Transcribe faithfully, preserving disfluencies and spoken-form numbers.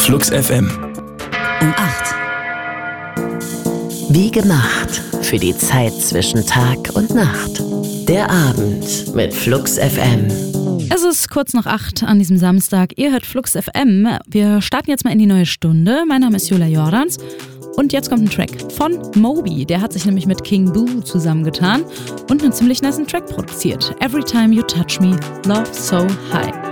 Flux F M. Um acht. Wie gemacht für die Zeit zwischen Tag und Nacht. Der Abend mit Flux F M. Es ist kurz nach acht an diesem Samstag. Ihr hört Flux F M. Wir starten jetzt mal in die neue Stunde. Mein Name ist Julia Jordans. Und jetzt kommt ein Track von Moby. Der hat sich nämlich mit King Boo zusammengetan und einen ziemlich nicen Track produziert. Every Time You Touch Me, Love So High.